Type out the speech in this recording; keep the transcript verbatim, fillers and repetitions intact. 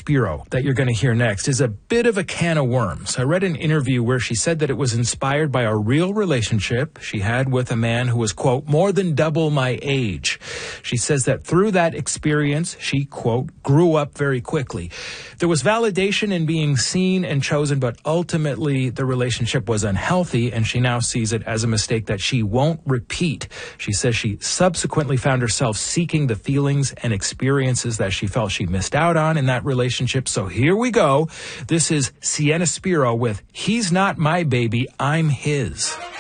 Spiro, that you're going to hear next, is a bit of a can of worms. I read an interview where she said that it was inspired by a real relationship she had with a man who was, quote, more than double my age. She says that through that experience, she, quote, grew up very quickly. There was validation in being seen and chosen, but ultimately the relationship was unhealthy, and she now sees it as a mistake that she won't repeat. She says she subsequently found herself seeking the feelings and experiences that she felt she missed out on in that relationship. So here we go. This is Sienna Spiro with He's Not My Baby, I'm His.